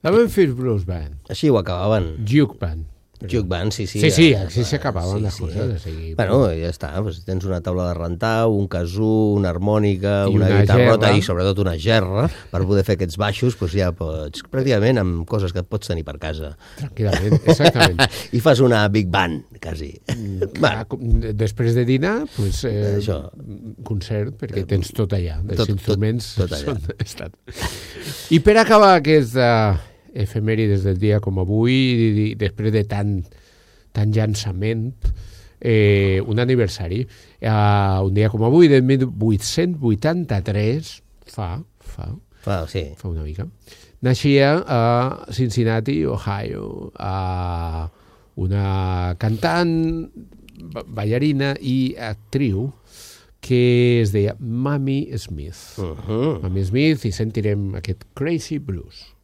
La Memphis Blues Band. Així ho acabaven. Juke Band. Juke Band, sí. Sí, així s'acabaven les coses. Bueno, ja està, tens una taula de rentar, un casú, una harmònica, una guitarrota i sobretot una gerra per poder fer aquests baixos, ja pots, pràcticament amb coses que et pots tenir per casa. Tranquil·lament, exactament. I fas una big band, quasi. Després de dinar, concert, perquè tens tot allà, els instruments són estat. I per acabar aquesta efemèrides del dia com avui, després de tant llançament, un aniversari, un dia com avui, de 1883, fa una mica, naixia a Cincinnati, Ohio, una cantant, ballarina i actriu que es deia Mamie Smith. Mamie Smith, i sentirem aquest Crazy Blues.